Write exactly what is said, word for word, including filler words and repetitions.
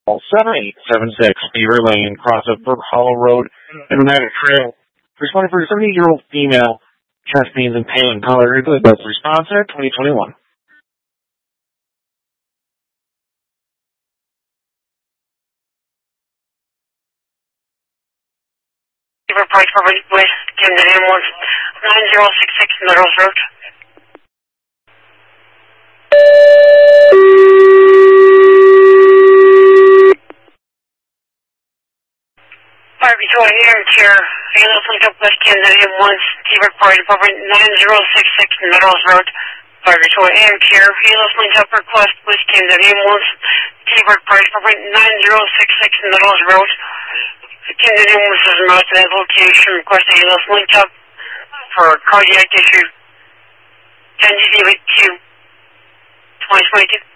seven eight seven six Beaver Lane, cross of Brook Hollow Road, and United Trail. Responding for a seventy-year-old female, chest pains and pain. Caller, the best response at twenty twenty-one. Beaver Price Property West, Camden Ambulance, nine zero six six Meadows Road. Fire Victoria Air Chair, Ambulance Link Up West Camden Ambulance, Beaver Price Property nine zero six six Meadows Road. Fire Victoria Air Chair, Ambulance Link Up Request West Camden Ambulance, Beaver Price Property nine zero six six Meadows Road. Camden Ambulance is remote to that location, request ambulance linked up for cardiac issue ten G D two twenty twenty-two.